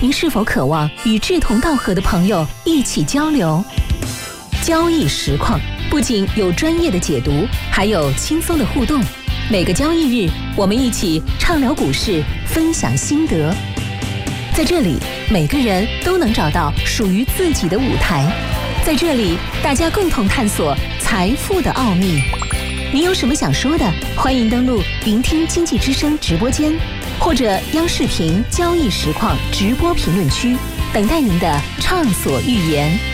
您是否渴望与志同道合的朋友一起交流？交易实况不仅有专业的解读，还有轻松的互动。每个交易日，我们一起畅聊股市，分享心得。在这里，每个人都能找到属于自己的舞台。在这里，大家共同探索财富的奥秘。您有什么想说的？欢迎登录聆听经济之声直播间，或者央视频交易实况直播评论区，等待您的畅所欲言。